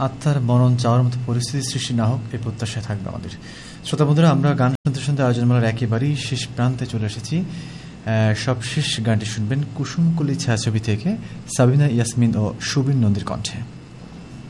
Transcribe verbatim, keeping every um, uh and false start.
আত্মার মনন চাওয়ার মতো পরিস্থিতি সৃষ্টি না হোক, এই প্রত্যাশায় থাকবে আমাদের। শ্রোতা বন্ধুরা, আমরা গান শুনতে শুনতে আয়োজনমালার একেবারেই শেষ প্রান্তে চলে এসেছি। সবশেষ গানটি শুনবেন কুসুমকলি ছায়াছবি থেকে সাবিনা ইয়াসমিন ও সুবীর নন্দীর কণ্ঠে।